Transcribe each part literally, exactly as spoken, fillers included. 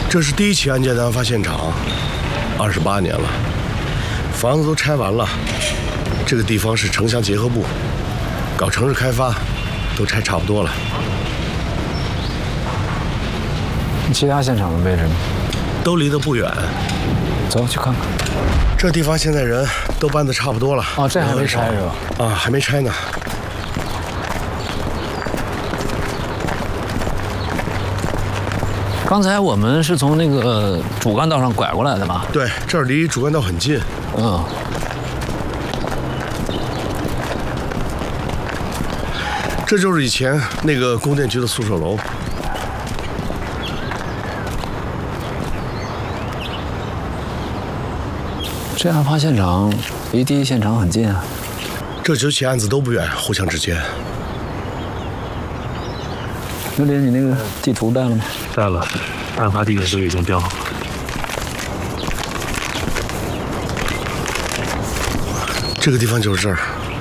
这是第一起案件的案发现场，二十八年了，房子都拆完了。这个地方是城乡结合部，搞城市开发，都拆差不多了。 其他现场的位置呢？ 都离得不远。 走去看看。 这地方现在人都搬得差不多了。 哦，这还没拆是吧？ 啊，还没拆呢。 刚才我们是从那个主干道上拐过来的吧？ 对，这儿离主干道很近。 嗯。 这就是以前那个供电局的宿舍楼。 这案发现场离第一现场很近啊。 这九起案子都不远，互相之间。 刘林，你那个地图带了吗？ 带了，案发地点都已经标好了。 这个地方就是这儿。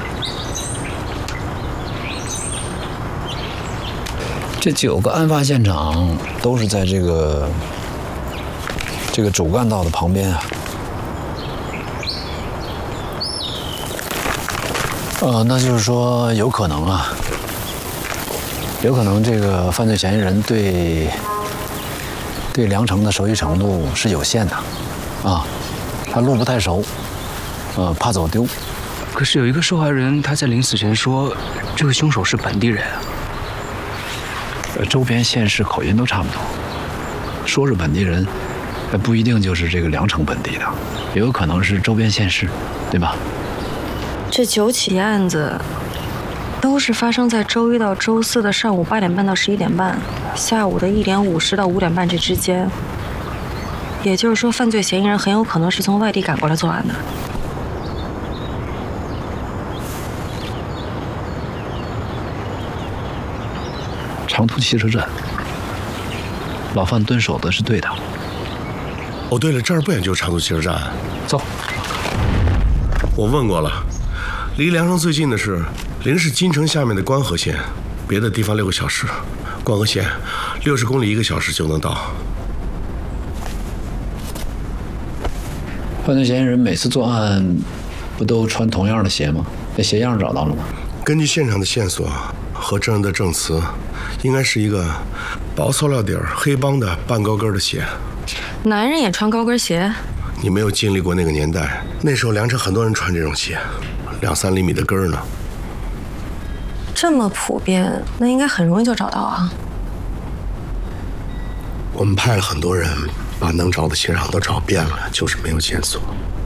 这九个案发现场都是在这个这个主干道的旁边啊。呃，那就是说有可能啊。有可能这个犯罪嫌疑人对对梁城的熟悉程度是有限的，啊，他路不太熟，呃，怕走丢。 可是有一个受害人，他在临死前说，这个凶手是本地人啊。 呃，周边县市口音都差不多，说是本地人，不一定就是这个梁城本地的，也有可能是周边县市，对吧？ 这九起案子。都是发生在周一到周四的上午八点半到十一点半，下午的一点五十到五点半这之间。也就是说，犯罪嫌疑人很有可能是从外地赶过来作案的。 长途汽车站，老范蹲守的是对的。 哦，对了，这儿不远就是长途汽车站。 走。 我问过了，离梁城最近的是。临市金城下面的关河县，别的地方六个小时，关河县六十公里一个小时就能到。 犯罪嫌疑人每次作案不都穿同样的鞋吗？那鞋样找到了吗？ 根据现场的线索和证人的证词，应该是一个薄塑料底儿、黑帮的半高跟的鞋。 男人也穿高跟鞋？ 你没有经历过那个年代，那时候梁城很多人穿这种鞋，两三厘米的跟儿呢。 这么普遍，那应该很容易就找到啊。 我们派了很多人，把能找的现场都找遍了，就是没有线索。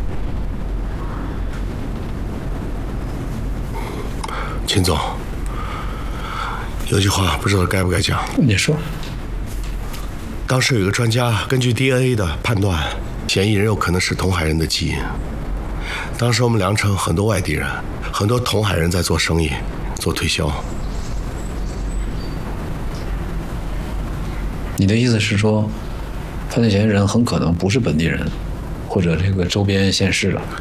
秦总，有句话不知道该不该讲。 你说。 当时有一个专家根据 D N A 的判断，嫌疑人有可能是同海人的基因。当时我们梁城很多外地人，很多同海人在做生意。做推销。 你的意思是说，犯罪嫌疑人很可能不是本地人，或者这个周边县市的？